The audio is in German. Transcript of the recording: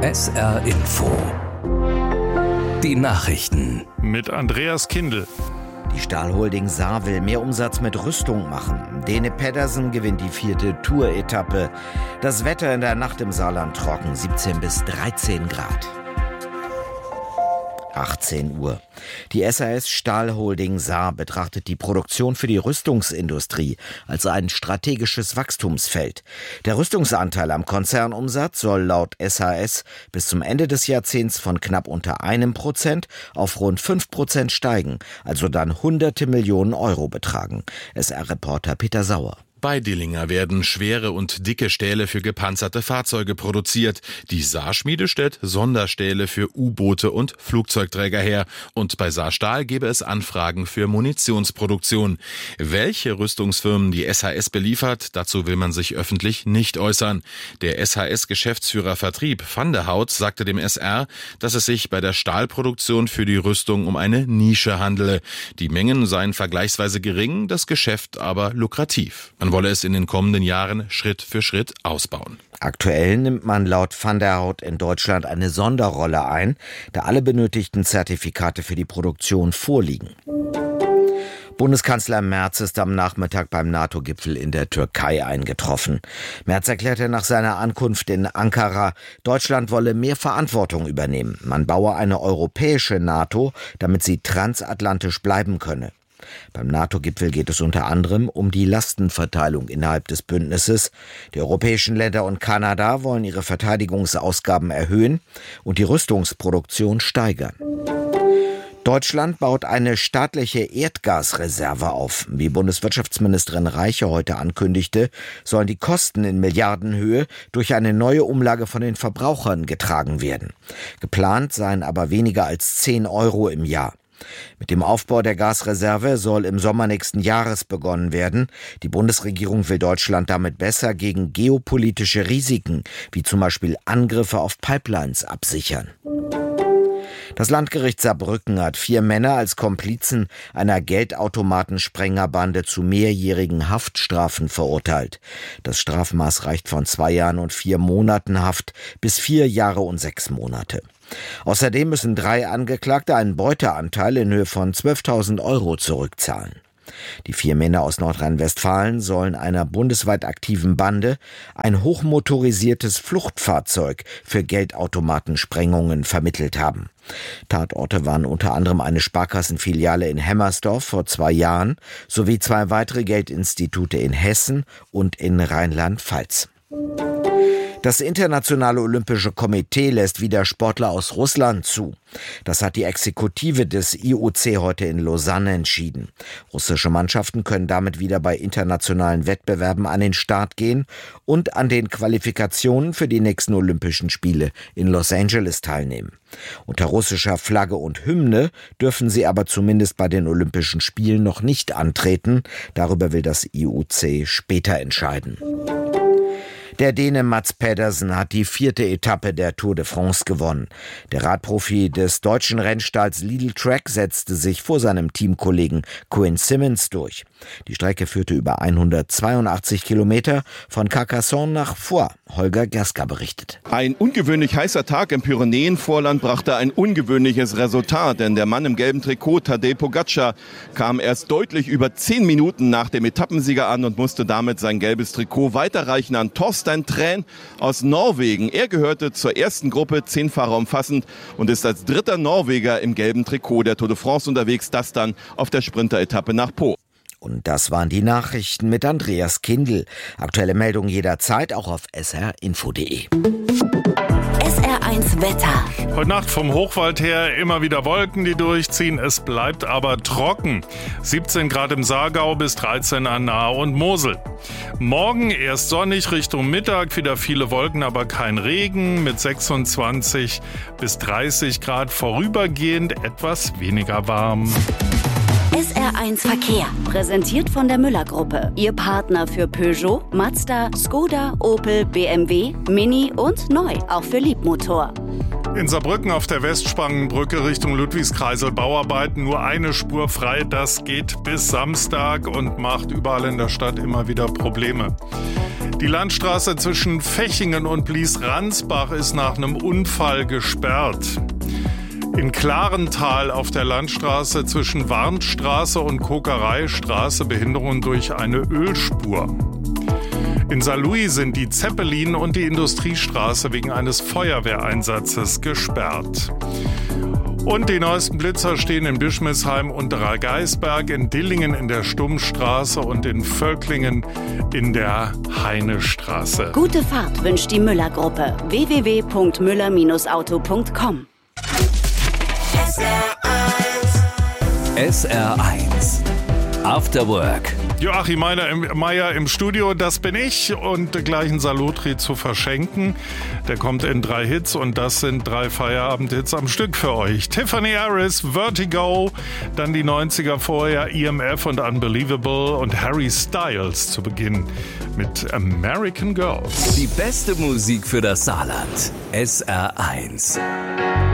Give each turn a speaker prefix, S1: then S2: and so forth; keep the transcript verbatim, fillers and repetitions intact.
S1: S R Info. Die Nachrichten.
S2: Mit Andreas Kindl.
S3: Die Stahlholding Saar will mehr Umsatz mit Rüstung machen. Dene Pedersen gewinnt die vierte Tour-Etappe. Das Wetter in der Nacht im Saarland trocken, siebzehn bis dreizehn Grad. achtzehn Uhr. Die S A S Stahlholding Saar betrachtet die Produktion für die Rüstungsindustrie als ein strategisches Wachstumsfeld. Der Rüstungsanteil am Konzernumsatz soll laut S A S bis zum Ende des Jahrzehnts von knapp unter einem Prozent auf rund fünf Prozent steigen, also dann hunderte Millionen Euro betragen. S R-Reporter Peter Sauer.
S4: Bei Dillinger werden schwere und dicke Stähle für gepanzerte Fahrzeuge produziert. Die Saarschmiede stellt Sonderstähle für U-Boote und Flugzeugträger her. Und bei Saarstahl gäbe es Anfragen für Munitionsproduktion. Welche Rüstungsfirmen die S H S beliefert, dazu will man sich öffentlich nicht äußern. Der S H S-Geschäftsführer Vertrieb Van der Hout sagte dem S R, dass es sich bei der Stahlproduktion für die Rüstung um eine Nische handele. Die Mengen seien vergleichsweise gering, das Geschäft aber lukrativ. Man wolle es in den kommenden Jahren Schritt für Schritt ausbauen.
S3: Aktuell nimmt man laut Van der Hout in Deutschland eine Sonderrolle ein, da alle benötigten Zertifikate für die Produktion vorliegen. Bundeskanzler Merz ist am Nachmittag beim NATO-Gipfel in der Türkei eingetroffen. Merz erklärte nach seiner Ankunft in Ankara, Deutschland wolle mehr Verantwortung übernehmen. Man baue eine europäische NATO, damit sie transatlantisch bleiben könne. Beim NATO-Gipfel geht es unter anderem um die Lastenverteilung innerhalb des Bündnisses. Die europäischen Länder und Kanada wollen ihre Verteidigungsausgaben erhöhen und die Rüstungsproduktion steigern. Deutschland baut eine staatliche Erdgasreserve auf. Wie Bundeswirtschaftsministerin Reiche heute ankündigte, sollen die Kosten in Milliardenhöhe durch eine neue Umlage von den Verbrauchern getragen werden. Geplant seien aber weniger als zehn Euro im Jahr. Mit dem Aufbau der Gasreserve soll im Sommer nächsten Jahres begonnen werden. Die Bundesregierung will Deutschland damit besser gegen geopolitische Risiken, wie zum Beispiel Angriffe auf Pipelines, absichern. Das Landgericht Saarbrücken hat vier Männer als Komplizen einer Geldautomatensprengerbande zu mehrjährigen Haftstrafen verurteilt. Das Strafmaß reicht von zwei Jahren und vier Monaten Haft bis vier Jahre und sechs Monate. Außerdem müssen drei Angeklagte einen Beuteanteil in Höhe von zwölftausend Euro zurückzahlen. Die vier Männer aus Nordrhein-Westfalen sollen einer bundesweit aktiven Bande ein hochmotorisiertes Fluchtfahrzeug für Geldautomatensprengungen vermittelt haben. Tatorte waren unter anderem eine Sparkassenfiliale in Hemmersdorf vor zwei Jahren sowie zwei weitere Geldinstitute in Hessen und in Rheinland-Pfalz. Das Internationale Olympische Komitee lässt wieder Sportler aus Russland zu. Das hat die Exekutive des I O C heute in Lausanne entschieden. Russische Mannschaften können damit wieder bei internationalen Wettbewerben an den Start gehen und an den Qualifikationen für die nächsten Olympischen Spiele in Los Angeles teilnehmen. Unter russischer Flagge und Hymne dürfen sie aber zumindest bei den Olympischen Spielen noch nicht antreten. Darüber will das I O C später entscheiden. Der Däne Mads Pedersen hat die vierte Etappe der Tour de France gewonnen. Der Radprofi des deutschen Rennstalls Lidl Trek setzte sich vor seinem Teamkollegen Quinn Simmons durch. Die Strecke führte über hundertzweiundachtzig Kilometer von Carcassonne nach Foix. Holger Gerska berichtet.
S5: Ein ungewöhnlich heißer Tag im Pyrenäenvorland brachte ein ungewöhnliches Resultat, denn der Mann im gelben Trikot, Tadej Pogačar, kam erst deutlich über zehn Minuten nach dem Etappensieger an und musste damit sein gelbes Trikot weiterreichen an Torstein Træn aus Norwegen. Er gehörte zur ersten Gruppe, zehn Fahrer umfassend, und ist als dritter Norweger im gelben Trikot der Tour de France unterwegs, das dann auf der Sprinteretappe nach Po.
S3: Und das waren die Nachrichten mit Andreas Kindl. Aktuelle Meldungen jederzeit auch auf s r info punkt d e.
S6: S R eins Wetter.
S2: Heute Nacht vom Hochwald her immer wieder Wolken, die durchziehen. Es bleibt aber trocken. siebzehn Grad im Saargau bis dreizehn an Nahe und Mosel. Morgen erst sonnig Richtung Mittag, wieder viele Wolken, aber kein Regen. Mit sechsundzwanzig bis dreißig Grad vorübergehend etwas weniger warm.
S6: S R eins Verkehr, präsentiert von der Müller-Gruppe. Ihr Partner für Peugeot, Mazda, Skoda, Opel, B M W, Mini und neu, auch für Liebmotor.
S2: In Saarbrücken auf der Westspangenbrücke Richtung Ludwigskreisel Bauarbeiten nur eine Spur frei. Das geht bis Samstag und macht überall in der Stadt immer wieder Probleme. Die Landstraße zwischen Fechingen und Blies-Ransbach ist nach einem Unfall gesperrt. In Klarental auf der Landstraße zwischen Warnstraße und Kokereistraße Behinderung durch eine Ölspur. In Saarlouis sind die Zeppelin und die Industriestraße wegen eines Feuerwehreinsatzes gesperrt. Und die neuesten Blitzer stehen in Bischmisheim und Dreigeisberg, in Dillingen in der Stummstraße und in Völklingen in der Heinestraße.
S6: Gute Fahrt wünscht die Müller-Gruppe. w w w punkt müller Auto punkt com.
S1: S R eins After Work.
S2: Joachim Meier im Studio, das bin ich, und gleich ein Salutri zu verschenken. Der kommt in drei Hits und das sind drei Feierabendhits am Stück für euch. Tiffany Harris, Vertigo, dann die neunziger vorher, E M F und Unbelievable und Harry Styles zu Beginn mit American Girls.
S1: Die beste Musik für das Saarland. S R eins.